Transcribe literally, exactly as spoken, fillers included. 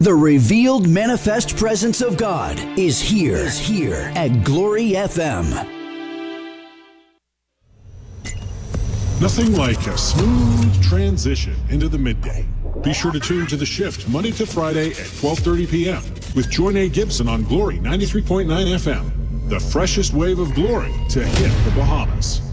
The revealed manifest presence of God is here, is here at Glory F M. Nothing like a smooth transition into the midday. Be sure to tune to The Shift Monday to Friday at twelve thirty p.m. with Joy Nate Gibson on Glory ninety-three point nine F M. The freshest wave of glory to hit the Bahamas.